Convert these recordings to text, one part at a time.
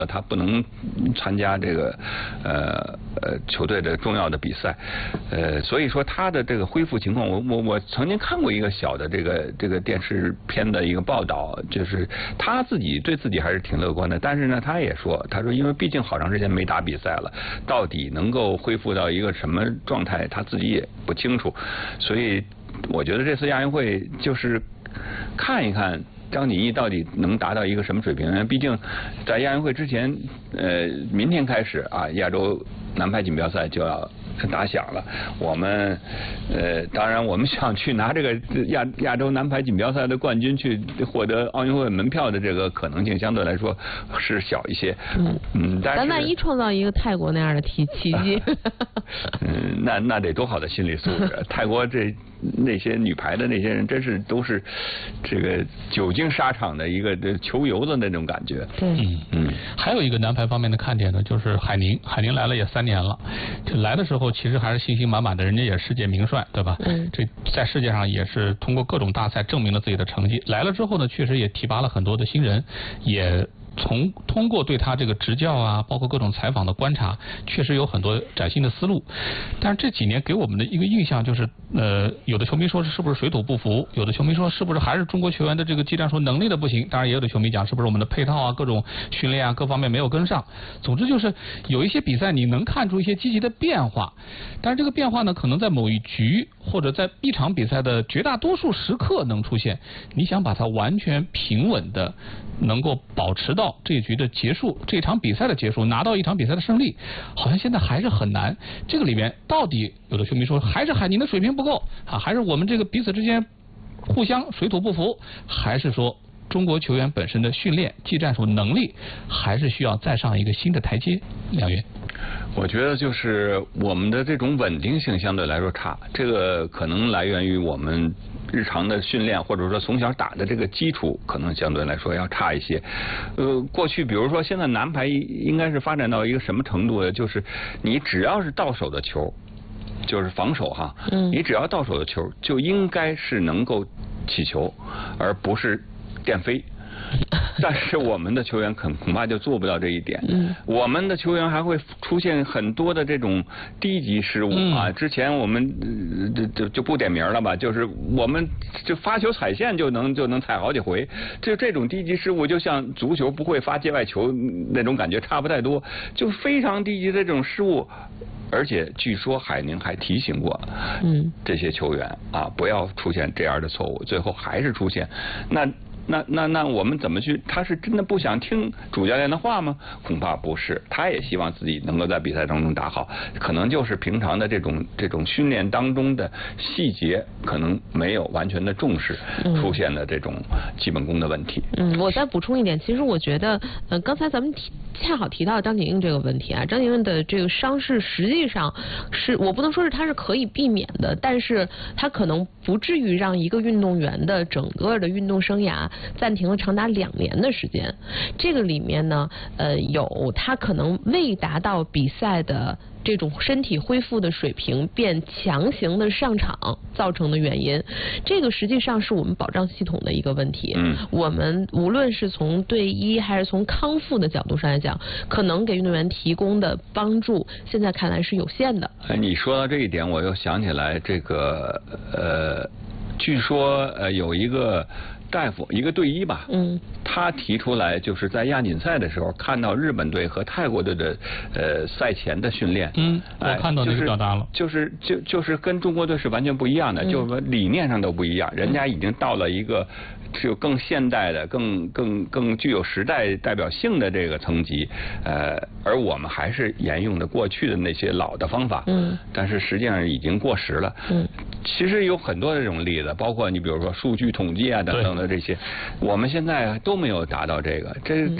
他不能参加这个球队的重要的比赛，所以说他的这个恢复情况，我曾经看过一个小的这个电视片的一个报道，就是他对自己还是挺乐观的，但是呢，他说因为毕竟好长时间没打比赛了，到底能够恢复到一个什么状态，他自己也不清楚，所以我觉得这次亚运会就是看一看张景毅到底能达到一个什么水平？毕竟在亚运会之前，明天开始啊，亚洲男排锦标赛就要打响了。我们当然我们想去拿这个亚洲男排锦标赛的冠军，去获得奥运会门票的这个可能性相对来说是小一些。但是咱万一创造一个泰国那样的奇迹， 那得多好的心理素质！泰国那些女排的那些人，真是都是这个久经沙场的一个球游的那种感觉。 对， 还有一个男排方面的看点呢，就是海宁来了也3年了，就来的时候其实还是信心满满的，人家也是世界名帅，对吧？这在世界上也是通过各种大赛证明了自己的成绩。来了之后呢，确实也提拔了很多的新人，也通过对他这个执教啊，包括各种采访的观察，确实有很多崭新的思路。但是这几年给我们的一个印象就是，有的球迷说是不是水土不服，有的球迷说是不是还是中国球员的这个技战术能力的不行，当然也有的球迷讲是不是我们的配套啊、各种训练啊各方面没有跟上。总之就是有一些比赛你能看出一些积极的变化，但是这个变化呢，可能在某一局或者在一场比赛的绝大多数时刻能出现。你想把它完全平稳的能够保持到这一局的结束，这场比赛的结束，拿到一场比赛的胜利，好像现在还是很难。这个里面到底有的球迷说还是海宁的水平不够啊，还是我们这个彼此之间互相水土不服，还是说中国球员本身的训练技战术能力还是需要再上一个新的台阶？梁云， 我觉得就是我们的这种稳定性相对来说差，这个可能来源于我们日常的训练，或者说从小打的这个基础可能相对来说要差一些。过去比如说现在男排应该是发展到一个什么程度呢？就是你只要是到手的球，就是防守哈，你只要到手的球就应该是能够起球，而不是电飞。但是我们的球员恐怕就做不到这一点。我们的球员还会出现很多的这种低级失误啊。之前我们就不点名了吧，就是我们就发球踩线就能踩好几回。这种低级失误就像足球不会发界外球那种感觉差不太多，就非常低级的这种失误。而且据说海宁还提醒过这些球员啊，不要出现这样的错误，最后还是出现。那我们怎么去？他是真的不想听主教练的话吗？恐怕不是，他也希望自己能够在比赛当中打好，可能就是平常的这种训练当中的细节可能没有完全的重视，出现的这种基本功的问题。 我再补充一点，其实我觉得刚才咱们恰好提到张景硬这个问题啊，张景硬的这个伤势实际上是我不能说是他是可以避免的，但是他可能不至于让一个运动员的整个的运动生涯暂停了长达2年的时间。这个里面呢，有他可能未达到比赛的这种身体恢复的水平，便强行的上场造成的原因，这个实际上是我们保障系统的一个问题。我们无论是从队医还是从康复的角度上来讲，可能给运动员提供的帮助，现在看来是有限的。 你说到这一点，我又想起来这个据说有一个大夫，一个队医吧，他提出来就是在亚锦赛的时候看到日本队和泰国队的赛前的训练， 我看到那个表达了， 就是跟中国队是完全不一样的，就是说理念上都不一样，人家已经到了一个就更现代的、更具有时代代表性的这个层级，而我们还是沿用的过去的那些老的方法，但是实际上已经过时了。其实有很多这种例子，包括你比如说数据统计啊等等的这些，我们现在都没有达到这个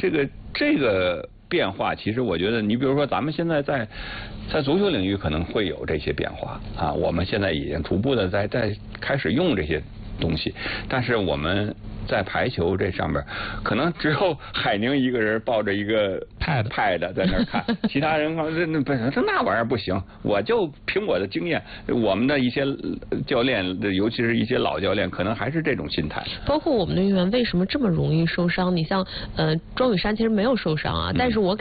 变化。其实我觉得，你比如说咱们现在在足球领域可能会有这些变化啊，我们现在已经逐步的在开始用这些东西，但是我们在排球这上边，可能只有海宁一个人抱着一个pad在那儿看，其他人那玩意儿不行。我就凭我的经验，我们的一些教练，尤其是一些老教练，可能还是这种心态。 包括我们的运动员为什么这么容易受伤？你像庄宇珊其实没有受伤啊，但是我